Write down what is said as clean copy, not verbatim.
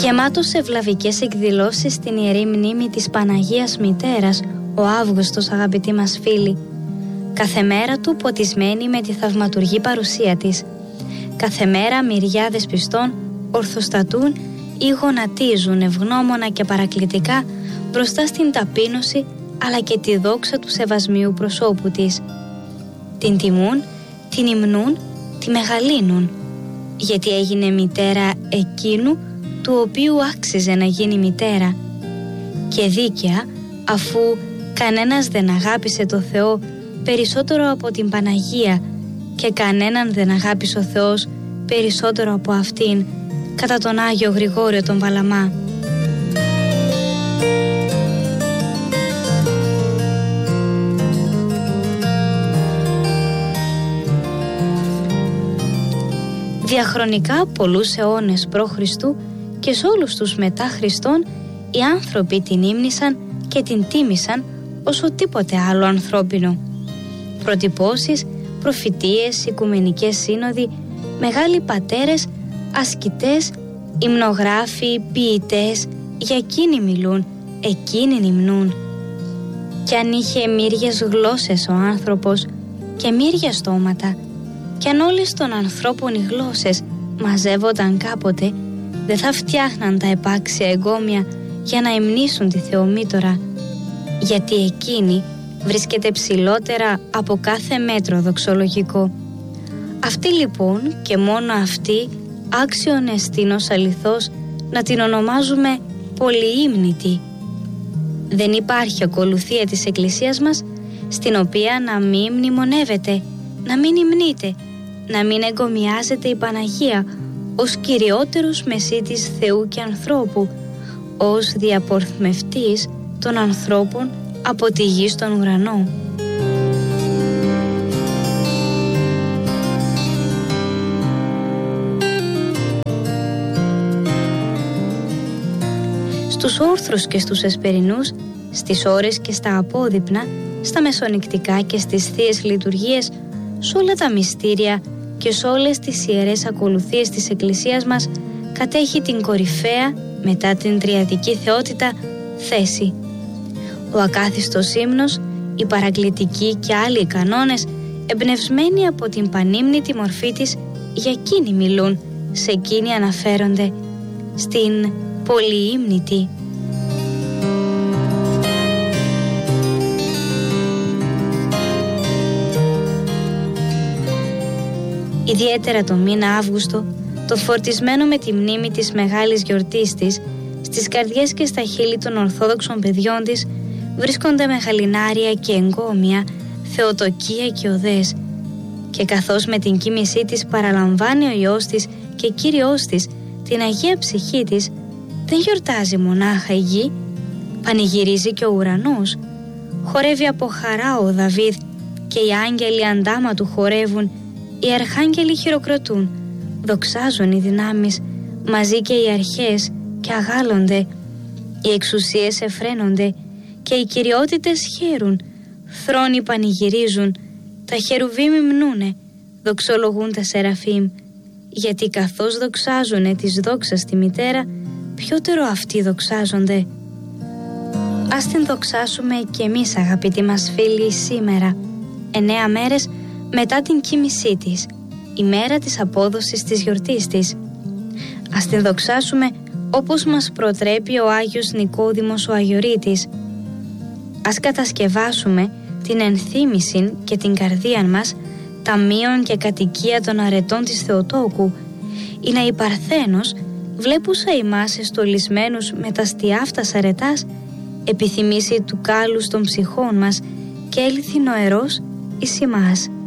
Γεμάτος σε ευλαβικές εκδηλώσεις στην Ιερή Μνήμη της Παναγίας Μητέρας, ο Αύγουστος, αγαπητοί μας φίλοι. Κάθε μέρα του ποτισμένη με τη θαυματουργή παρουσία της. Κάθε μέρα μυριάδες πιστών ορθοστατούν ή γονατίζουν ευγνώμονα και παρακλητικά μπροστά στην ταπείνωση αλλά και τη δόξα του σεβασμίου προσώπου της. Την τιμούν, την υμνούν, τη μεγαλύνουν, γιατί έγινε μητέρα εκείνου του οποίου άξιζε να γίνει μητέρα. Και δίκαια, αφού κανένας δεν αγάπησε το Θεό περισσότερο από την Παναγία και κανέναν δεν αγάπησε ο Θεός περισσότερο από αυτήν, κατά τον Άγιο Γρηγόριο τον Παλαμά. Διαχρονικά πολλούς αιώνες π.Χ. και σε όλους τους μετά Χριστόν οι άνθρωποι την ύμνησαν και την τίμησαν όσο τίποτε άλλο ανθρώπινο. Προτυπώσεις, προφητείες, οικουμενικές σύνοδοι, μεγάλοι πατέρες, ασκητές, υμνογράφοι, ποιητές, για εκείνοι μιλούν, εκείνοι υμνούν. Κι αν είχε μύριες γλώσσες ο άνθρωπος και μύρια στόματα, κι αν όλες των ανθρώπων οι γλώσσες μαζεύονταν κάποτε, δεν θα φτιάχναν τα επάξια εγκόμια για να υμνήσουν τη Θεομήτωρα, γιατί εκείνη βρίσκεται ψηλότερα από κάθε μέτρο δοξολογικό. Αυτή λοιπόν και μόνο αυτή άξιον εστίν ως αληθώς να την ονομάζουμε πολυύμνητη. Δεν υπάρχει ακολουθία της Εκκλησίας μας στην οποία να μην μνημονεύεται, να μην υμνείται, να μην εγκομιάζεται η Παναγία ως κυριότερος μεσίτης Θεού και ανθρώπου, ως διαπορθμευτής των ανθρώπων από τη γη στον ουρανό. Στους όρθρους και στους εσπερινούς, στις ώρες και στα απόδειπνα, στα μεσονυκτικά και στις θείες λειτουργίες, σε όλα τα μυστήρια και σε όλες τις ιερές ακολουθίες της Εκκλησίας μας κατέχει την κορυφαία, μετά την τριαδική θεότητα, θέση. Ο ακάθιστος ύμνος, οι παρακλητικοί και άλλοι κανόνες, εμπνευσμένοι από την πανύμνητη μορφή της, για εκείνη μιλούν, σε εκείνη αναφέρονται, στην πολυύμνητη. Ιδιαίτερα το μήνα Αύγουστο, το φορτισμένο με τη μνήμη της μεγάλης γιορτής της, στις καρδιές και στα χείλη των ορθόδοξων παιδιών της βρίσκονται μεγαλινάρια και εγκόμια, θεοτοκία και οδές. Και καθώς με την κοίμησή της παραλαμβάνει ο Υιός της και Κύριος της την Αγία Ψυχή της, δεν γιορτάζει μονάχα η γη, πανηγυρίζει και ο ουρανός. Χορεύει από χαρά ο Δαβίδ και οι άγγελοι αντάμα του χορεύουν, οι αρχάγγελοι χειροκροτούν, δοξάζουν οι δυνάμεις, μαζί και οι αρχές και αγάλλονται, οι εξουσίες εφραίνονται και οι κυριότητες χαίρουν, θρόνοι πανηγυρίζουν, τα χερουβίμ υμνούνε, δοξολογούν τα σεραφείμ, γιατί καθώς δοξάζουνε της δόξας τη μητέρα, πιότερο αυτοί δοξάζονται. Ας την δοξάσουμε και εμείς, αγαπητοί μας φίλοι, σήμερα, 9 μέρες μετά την κοίμησή της, η μέρα της απόδοσης της γιορτής της. Ας την δοξάσουμε όπως μας προτρέπει ο Άγιος Νικόδημος ο Αγιορείτης. Ας κατασκευάσουμε την ενθύμηση και την καρδία μας ταμείων και κατοικία των αρετών της Θεοτόκου, ή να η Παρθένος, βλέπουσα ημάς εστολισμένους με τα στιάφτας αρετάς, επιθυμήσει του κάλους των ψυχών μας και έλθει νοερός εις ημάς.